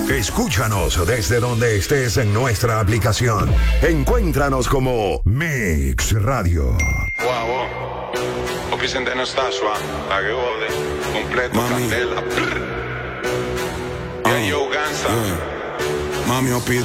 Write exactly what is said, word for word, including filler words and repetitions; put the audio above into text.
Escúchanos desde donde estés en nuestra aplicación. Encuéntranos como Mix Radio. Wow, wow. Oficina no está suave. La que jode. Completo, candela. Yeah, yo, Gansa. Mami, yo pido